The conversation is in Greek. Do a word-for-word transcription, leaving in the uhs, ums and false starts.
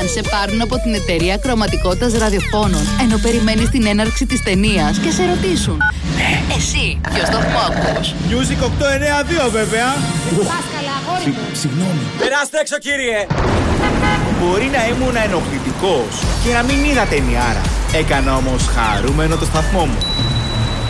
Αν σε πάρουν από την εταιρεία κρωματικότητας ραδιοφώνων, ενώ περιμένεις την έναρξη της ταινίας και σε ρωτήσουν, ναι, εσύ, ποιο σταθμό ακούς? Music οκτακόσια ενενήντα δύο βέβαια. Πάσκαλα, αγόρι μου. Συγγνώμη. Περάστε έξω, κύριε. Μπορεί να ήμουν ενοχλητικός και να μην είδα ταινιάρα. Έκανα όμως χαρούμενο το σταθμό μου.